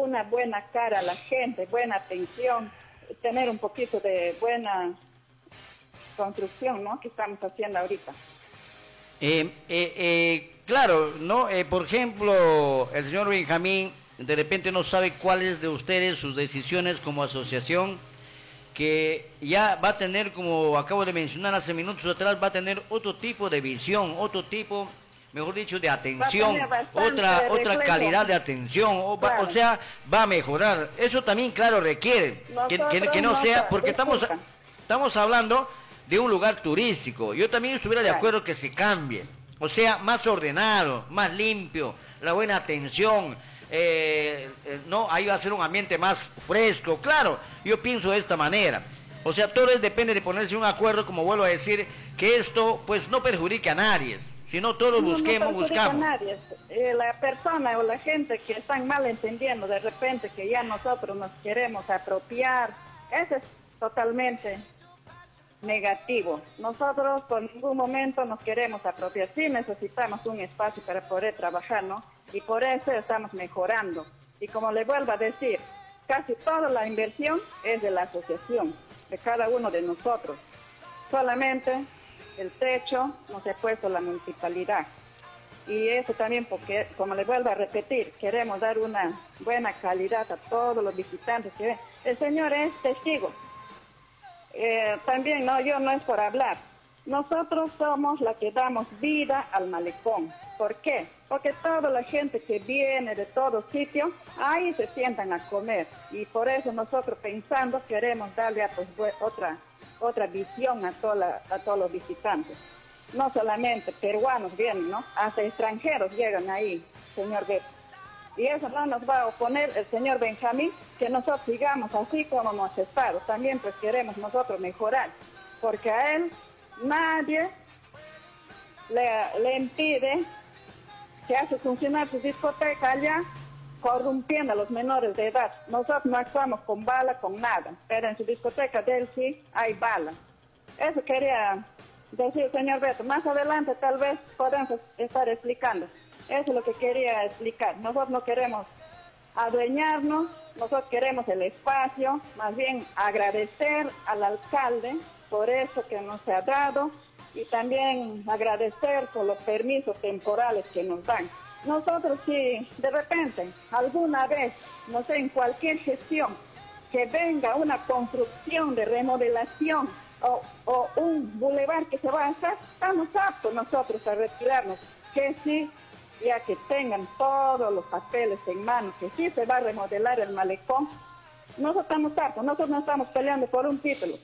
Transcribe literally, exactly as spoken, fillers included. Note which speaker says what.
Speaker 1: una buena cara a la gente, buena atención, tener un poquito de buena construcción, ¿no? Que estamos haciendo ahorita.
Speaker 2: Eh, eh, eh, claro, ¿no? Eh, por ejemplo, el señor Benjamín de repente no sabe cuáles de ustedes sus decisiones como asociación, que ya va a tener, como acabo de mencionar hace minutos atrás, va a tener otro tipo de visión, otro tipo, mejor dicho, de atención, otra otra calidad de atención, o, va,
Speaker 1: claro.
Speaker 2: o sea, va a mejorar. Eso también, claro, requiere que, que, que no sea, porque estamos, estamos hablando de un lugar turístico. Yo también estuviera de acuerdo que se cambie, o sea, más ordenado, más limpio, la buena atención. Eh, eh, no, ahí va a ser un ambiente más fresco, claro, yo pienso de esta manera. O sea, todo depende de ponerse un acuerdo, como vuelvo a decir, que esto pues no perjudique a nadie, sino todos
Speaker 1: no,
Speaker 2: busquemos,
Speaker 1: no
Speaker 2: buscamos.
Speaker 1: A nadie. Eh, la persona o la gente que están mal entendiendo de repente que ya nosotros nos queremos apropiar, eso es totalmente negativo. Nosotros por ningún momento nos queremos apropiar, sí necesitamos un espacio para poder trabajar, ¿no? Y por eso estamos mejorando. Y como le vuelvo a decir, casi toda la inversión es de la asociación, de cada uno de nosotros. Solamente el techo nos ha puesto la municipalidad. Y eso también porque, como le vuelvo a repetir, queremos dar una buena calidad a todos los visitantes que ven. El señor es testigo. Eh, también no, yo no es por hablar. Nosotros somos la que damos vida al malecón. ¿Por qué? Porque toda la gente que viene de todos sitios, ahí se sientan a comer. Y por eso nosotros pensando queremos darle a, pues, otra, otra visión a, toda la, a todos los visitantes. No solamente peruanos vienen, ¿no? Hasta extranjeros llegan ahí, señor Beto. Y eso no nos va a oponer el señor Benjamín, que nosotros sigamos así como hemos estado. También pues queremos nosotros mejorar, porque a él nadie le, le impide que hace funcionar su discoteca allá, corrompiendo a los menores de edad. Nosotros no actuamos con bala, con nada, pero en su discoteca de él sí hay bala. Eso quería decir, señor Beto. Más adelante tal vez podemos estar explicando. Eso es lo que quería explicar. Nosotros no queremos adueñarnos, nosotros queremos el espacio, más bien agradecer al alcalde por eso que nos ha dado y también agradecer por los permisos temporales que nos dan. Nosotros si de repente, alguna vez, no sé, en cualquier gestión, que venga una construcción de remodelación o, o un bulevar que se va a hacer, estamos aptos nosotros a retirarnos, que sí, ya que tengan todos los papeles en mano, que sí se va a remodelar el malecón, nosotros estamos aptos, nosotros no estamos peleando por un título.